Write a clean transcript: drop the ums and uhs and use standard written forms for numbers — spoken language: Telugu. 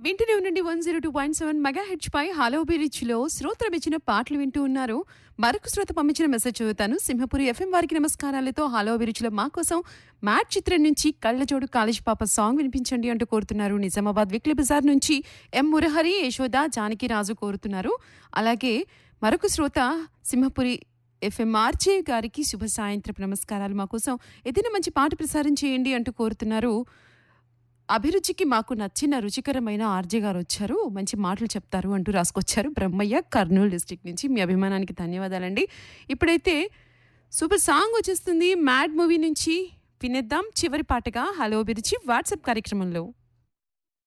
వింటూనే ఉండండి 102.7 మెగాహెర్ట్జ్ పై హలో బీరిచ్లో శ్రోతలు ఇచ్చిన పాటలు వింటూ ఉన్నారు. మరొక శ్రోత పంపించిన మెసేజ్ చదువుతాను. సింహపురి ఎఫ్ఎం వారికి నమస్కారాలతో హలో బీరిచ్లో మా కోసం మ్యాట్ చిత్రం నుంచి కళ్ళజోడు కాలేజ్ పాప సాంగ్ వినిపించండి అంటూ కోరుతున్నారు. నిజామాబాద్ వీక్లీ బజార్ నుంచి ఎం మురహరి యశోద జానకి రాజు కోరుతున్నారు. అలాగే మరొక శ్రోత సింహపురి ఎఫ్ఎం ఆర్జే గారికి శుభ సాయంత్రపు నమస్కారాలు, మా కోసం ఏదైనా మంచి పాట ప్రసారం చేయండి అంటూ కోరుతున్నారు. అభిరుచికి మాకు నచ్చిన రుచికరమైన ఆర్జే గారు వచ్చారు, మంచి మాటలు చెప్తారు అంటూ రాసుకొచ్చారు. బ్రహ్మయ్య, కర్నూలు డిస్ట్రిక్ట్ నుంచి. మీ అభిమానానికి ధన్యవాదాలండి. ఇప్పుడైతే సూపర్ సాంగ్ వచ్చేస్తుంది మ్యాడ్ మూవీ నుంచి, వినేద్దాం చివరి పాటగా హలో అభిరుచి వాట్సాప్ కార్యక్రమంలో.